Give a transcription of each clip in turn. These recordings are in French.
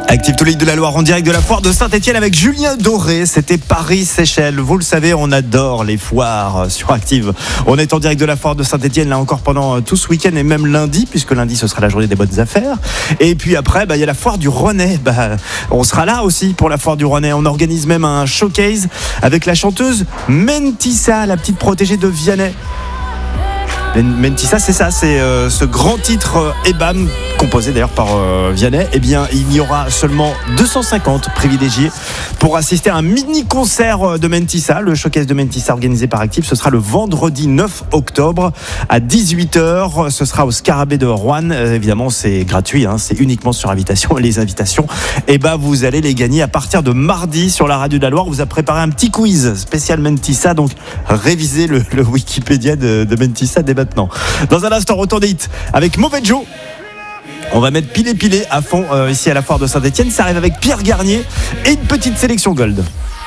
Active tous les de la Loire en direct de la foire de Saint-Etienne avec Julien Doré. C'était Paris-Seychelles. Vous le savez, on adore les foires sur Active. On est en direct de la foire de Saint-Etienne là encore pendant tout ce week-end et même lundi, puisque lundi ce sera la journée des bonnes affaires. Et puis après, il y a la foire du Rhônay. On sera là aussi pour la foire du Rhônay. On organise même un showcase avec la chanteuse Mentissa, la petite protégée de Vianney. Mentissa, c'est ça, c'est ce grand titre EBAM, composé d'ailleurs par Vianney. Eh bien, il y aura seulement 250 privilégiés pour assister à un mini-concert de Mentissa. Le showcase de Mentissa organisé par Active, ce sera le vendredi 9 octobre à 18h. Ce sera au Scarabée de Roanne. Évidemment, c'est gratuit, c'est uniquement sur invitation. Les invitations, vous allez les gagner à partir de mardi sur la radio de la Loire. On vous a préparé un petit quiz spécial Mentissa, donc révisez le Wikipédia de Mentissa dès maintenant. Dans un instant, retour des hits avec Mauvais Joe. On va mettre pilé à fond ici à la foire de Saint-Etienne. Ça arrive avec Pierre Garnier et une petite sélection Gold.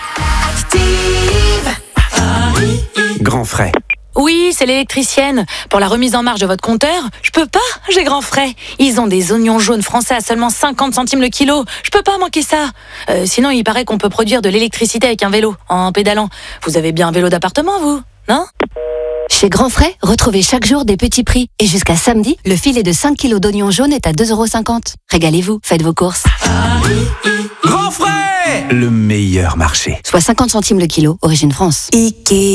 Grand frais. Oui, c'est l'électricienne. Pour la remise en marche de votre compteur, je peux pas, j'ai grand frais. Ils ont des oignons jaunes français à seulement 50 centimes le kilo. Je peux pas manquer ça. Sinon, il paraît qu'on peut produire de l'électricité avec un vélo, en pédalant. Vous avez bien un vélo d'appartement, vous, non ? Chez Grand Frais, retrouvez chaque jour des petits prix. Et jusqu'à samedi, le filet de 5 kilos d'oignons jaunes est à 2,50 €. Régalez-vous, faites vos courses. Grand frais, le meilleur marché. Soit 50 centimes le kilo, origine France.